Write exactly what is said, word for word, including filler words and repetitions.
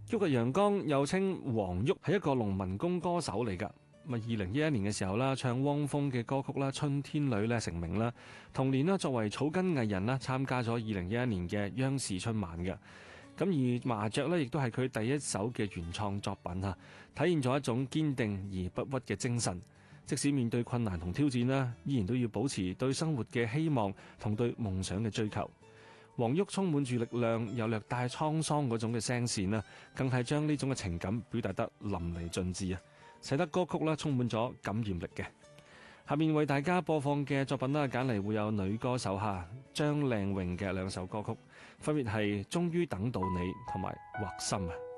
旭日陽剛又稱黃旭，係一個農民工歌手嚟㗎。咁啊，二零一一年嘅時候啦，唱汪峰嘅歌曲啦《春天裏》咧成名啦。同年啦，作為草根藝人啦，參加咗二零一一年嘅央視春晚嘅。咁而麻雀咧，亦都係佢第一首嘅原創作品嚇，體現咗一種堅定而不屈嘅精神。即使面對困難同挑戰啦，依然都要保持對生活嘅希望同對夢想嘅追求。黃旭充滿住力量，又略帶滄桑嗰種嘅聲線啦，更係將呢種嘅情感表達得淋漓盡致啊，使得歌曲啦充滿咗感染力嘅。下面為大家播放嘅作品啦，揀嚟會有女歌手下張靚穎嘅兩首歌曲，分別係《終於等到你》同埋《畫心》啊。